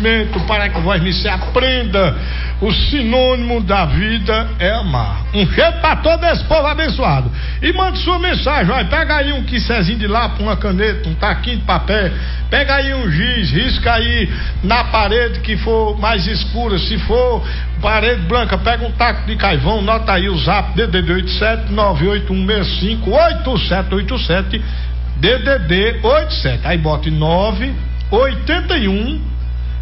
conhecimento para que você aprenda. O sinônimo da vida é amar. Um cheiro para todo esse povo abençoado. E mande sua mensagem, vai, pega aí um quicezinho de lápis, uma caneta, um taquinho de papel, pega aí um giz, risca aí na parede que for mais escura, se for parede branca, pega um taco de carvão, nota aí o zap DDD 87-98165-8787, DDD 87, aí bote 981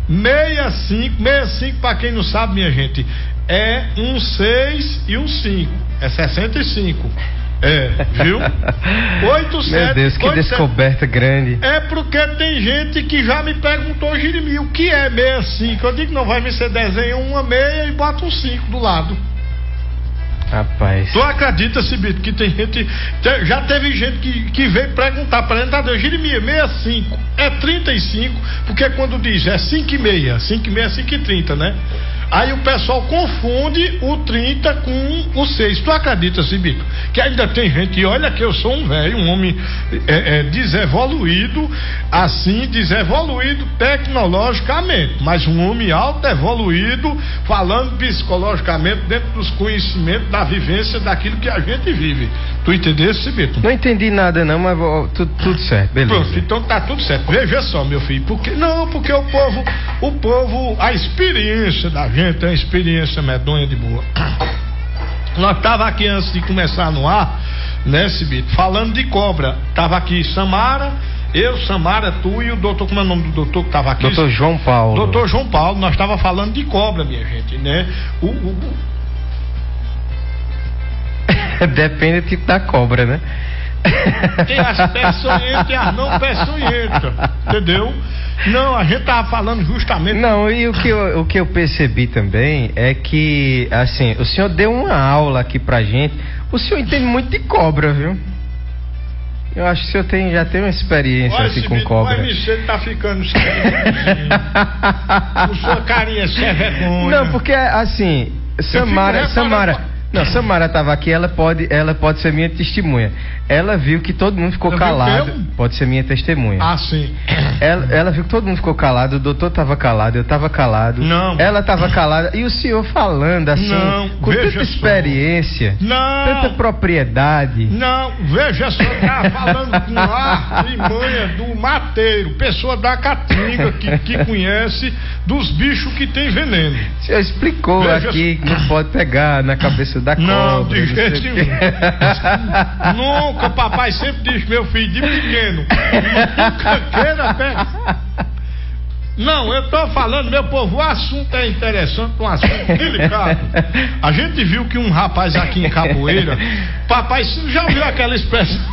65 para quem não sabe, minha gente, é 6 e 5, é 65. Viu? 87. Meu Deus, que 87. Descoberta grande. É porque tem gente que já me perguntou, Jeremias, o que é 65? Eu digo, não vai me ser desenha uma meia e bota um 5 do lado. Rapaz. Tu acredita, Cibito, que tem gente, já teve gente que veio perguntar para ele, Jeremias, 65 é 35, porque quando diz é 5 e meia, 5 e meia é 5 e 30, né? Aí o pessoal confunde o 30 com o 6. Tu acredita, Cibito, que ainda tem gente, e olha que eu sou um velho, um homem desevoluído, assim, desevoluído tecnologicamente, mas um homem alto evoluído, falando psicologicamente, dentro dos conhecimentos, da vivência daquilo que a gente vive. Tu entendeu, Cibito? Não entendi nada não, mas tudo certo, beleza. Pronto, então tá tudo certo. Veja só, meu filho, porque o povo, a experiência da gente é uma experiência medonha de boa. Nós tava aqui antes de começar no ar, né, Cibito, falando de cobra. Tava aqui Samara, tu e o doutor, como é o nome do doutor que tava aqui? Doutor João Paulo. Doutor João Paulo, nós tava falando de cobra, minha gente, né? Depende do tipo da cobra, né? Tem as peçonhentas e as não peçonhentas, entendeu? Não, a gente tava falando justamente. Não, e o que eu percebi também é que, assim, o senhor deu uma aula aqui pra gente. O senhor entende muito de cobra, viu? Eu acho que o senhor já tem uma experiência. Olha, assim, com cobra. O MC tá ficando sem com sua carinha sem vergonha. Não, porque, assim, Samara estava aqui, ela pode ser minha testemunha. Ela viu que todo mundo ficou calado. Pode ser minha testemunha. Ah, sim. Ela viu que todo mundo ficou calado, o doutor estava calado, eu estava calado. Não. Ela estava calada. E o senhor falando assim, não, com tanta experiência, tanta propriedade. Não, veja só, tá falando com a manha do mateiro, pessoa da Caatinga que conhece dos bichos que tem veneno. O senhor explicou aqui que não pode pegar na cabeça da cobra. Não, de jeito nenhum. Nunca, papai sempre diz, meu filho, de pequeno, nunca queira pegar. Não, eu tô falando, meu povo, o assunto é interessante, um assunto delicado. A gente viu que um rapaz aqui em Capoeira, papai, você já viu aquela expressão?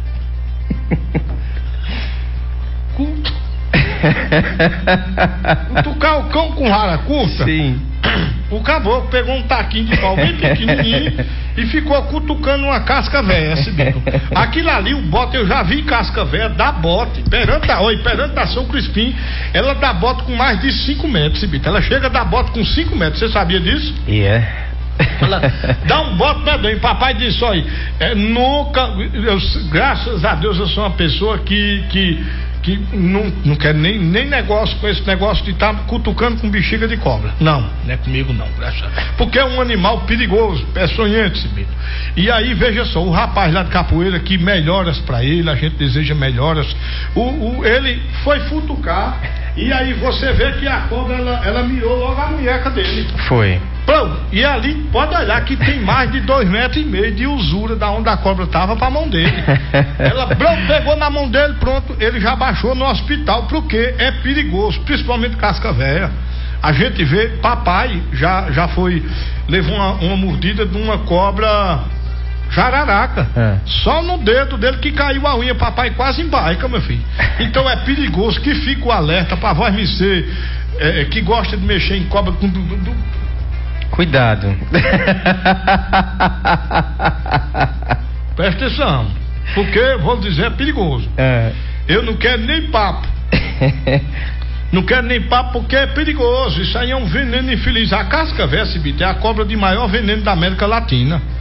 Cutucar o cão com rara curta? Sim. O caboclo pegou um taquinho de pau bem pequenininho e ficou cutucando uma casca velha, Cibito. Aquilo ali, o bote, eu já vi casca velha dar bote, perante a São Crispim, ela dá bote com mais de 5 metros, Cibito. Ela chega a dar bote com 5 metros, você sabia disso? Ela dá um bote medonho. Papai disse, olha, nunca, graças a Deus eu sou uma pessoa que não quer nem negócio com esse negócio de estar cutucando com bexiga de cobra. Não é comigo não, graças a Deus. Porque é um animal perigoso, peçonhento, Cibito. E aí, veja só, o rapaz lá de Capoeira, que melhoras pra ele, a gente deseja melhoras. Ele foi futucar, e aí você vê que a cobra, ela mirou logo a munheca dele. Foi. Pronto, e ali pode olhar que tem mais de 2,5 metros de usura da onde a cobra tava pra mão dele. Ela pegou na mão dele, pronto, ele já baixou no hospital, porque é perigoso, principalmente casca velha. A gente vê, papai já levou uma mordida de uma cobra jararaca. Só no dedo dele que caiu a unha, papai quase embaica, meu filho. Então é perigoso, que fica o alerta pra voz me ser que gosta de mexer em cobra com cuidado. Presta atenção, porque, vou dizer, é perigoso. Eu não quero nem papo. Não quero nem papo porque é perigoso. Isso aí é um veneno infeliz. A casca velha, Cibito, é a cobra de maior veneno da América Latina.